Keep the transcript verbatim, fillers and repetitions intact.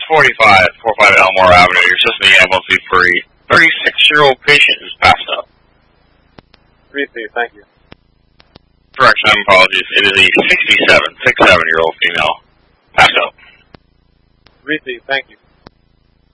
forty-five, forty-five Elmore Avenue. Your system ambulance for a thirty-six-year-old patient who's passed out. Received, thank you. Correction, apologies. It is a sixty-seven, sixty-seven-year-old female passed out. Received, thank you.